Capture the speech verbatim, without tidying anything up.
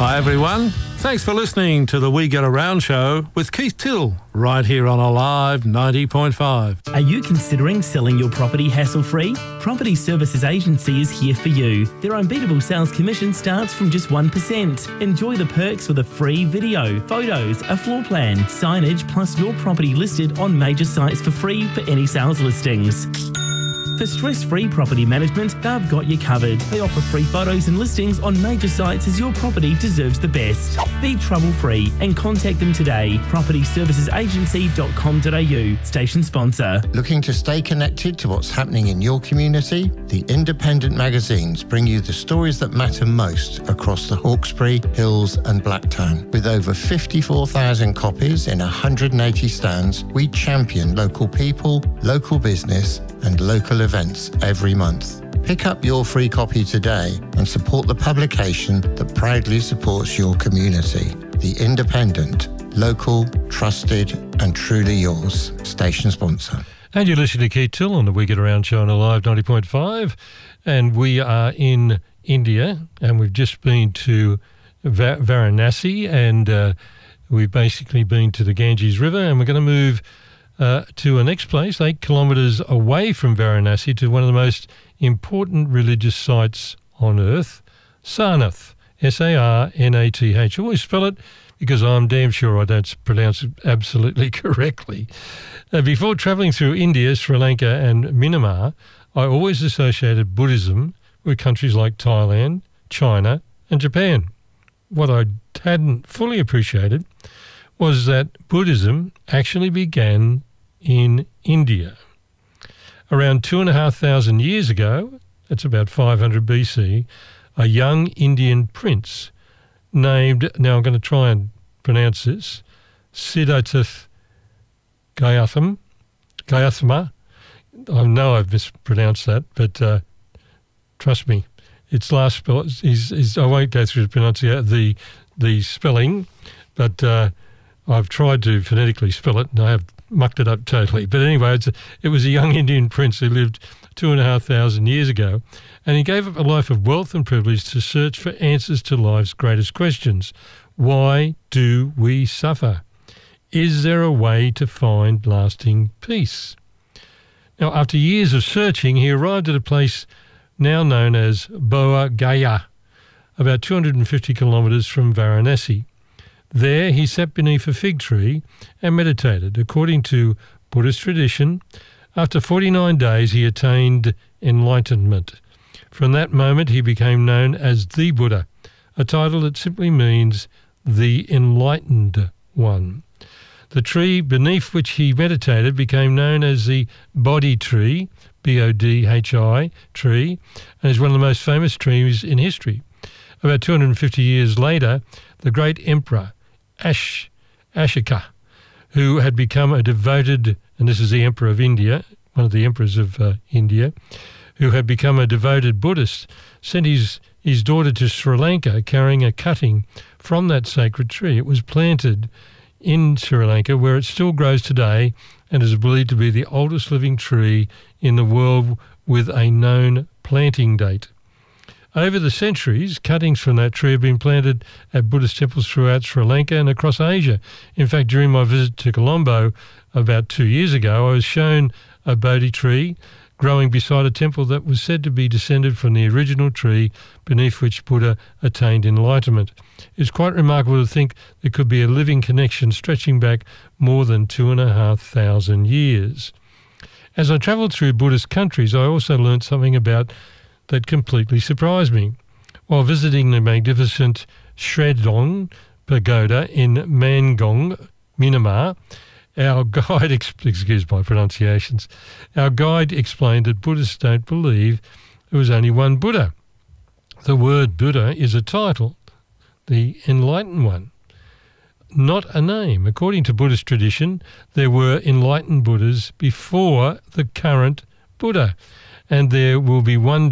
Hi everyone, thanks for listening to the We Get Around show with Keith Till, right here on Alive ninety point five. Are you considering selling your property hassle-free? Property Services Agency is here for you. Their unbeatable sales commission starts from just one percent. Enjoy the perks with a free video, photos, a floor plan, signage, plus your property listed on major sites for free for any sales listings. For stress-free property management, they've got you covered. They offer free photos and listings on major sites as your property deserves the best. Be trouble-free and contact them today. property services agency dot com dot a u, station sponsor. Looking to stay connected to what's happening in your community? The independent magazines bring you the stories that matter most across the Hawkesbury, Hills and Blacktown. With over fifty-four thousand copies in one hundred eighty stands, we champion local people, local business and local events every month. Pick up your free copy today and support the publication that proudly supports your community. The Independent, local, trusted and truly yours. Station sponsor. And you're listening to Keith Till on the We Get Around show on Alive ninety point five. And we are in India and we've just been to Va- Varanasi and uh, we've basically been to the Ganges River and we're going to move Uh, to a next place, eight kilometres away from Varanasi, to one of the most important religious sites on earth, Sarnath, S A R N A T H. I always spell it because I'm damn sure I don't pronounce it absolutely correctly. Uh, before travelling through India, Sri Lanka and Myanmar, I always associated Buddhism with countries like Thailand, China and Japan. What I hadn't fully appreciated was that Buddhism actually began in India. Around two and a half thousand years ago, that's about five hundred B C, a young Indian prince named, now I'm going to try and pronounce this, Siddhartha Gautama, Gautama. I know I've mispronounced that, but uh, trust me, its last spell is, is I won't go through the pronunciation, the the spelling, but uh, I've tried to phonetically spell it and I have mucked it up totally. But anyway, it's a, it was a young Indian prince who lived two and a half thousand years ago, and he gave up a life of wealth and privilege to search for answers to life's greatest questions. Why do we suffer? Is there a way to find lasting peace? Now, after years of searching, he arrived at a place now known as Bodh Gaya, about two hundred fifty kilometres from Varanasi. There he sat beneath a fig tree and meditated. According to Buddhist tradition, after forty-nine days he attained enlightenment. From that moment he became known as the Buddha, a title that simply means the enlightened one. The tree beneath which he meditated became known as the Bodhi tree, B O D H I tree, and is one of the most famous trees in history. About two hundred fifty years later, the great emperor Ash, Ashoka, who had become a devoted, and this is the emperor of India, one of the emperors of uh, India, who had become a devoted Buddhist, sent his, his daughter to Sri Lanka carrying a cutting from that sacred tree. It was planted in Sri Lanka where it still grows today and is believed to be the oldest living tree in the world with a known planting date. Over the centuries, cuttings from that tree have been planted at Buddhist temples throughout Sri Lanka and across Asia. In fact, during my visit to Colombo about two years ago, I was shown a Bodhi tree growing beside a temple that was said to be descended from the original tree beneath which Buddha attained enlightenment. It's quite remarkable to think there could be a living connection stretching back more than two and a half thousand years. As I travelled through Buddhist countries, I also learnt something about that completely surprised me. While visiting the magnificent Shredong Pagoda in Mangong, Myanmar, our guide, excuse my pronunciations, our guide explained that Buddhists don't believe there was only one Buddha. The word Buddha is a title, the enlightened one, not a name. According to Buddhist tradition, there were enlightened Buddhas before the current Buddha, and there will be one